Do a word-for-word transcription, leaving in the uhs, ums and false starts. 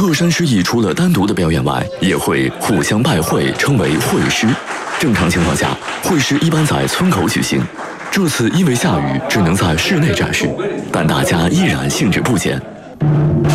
各山师艺除了单独的表演外，也会互相拜会，称为会师。正常情况下，会师一般在村口举行。这次因为下雨，只能在室内展示，但大家依然兴致不减。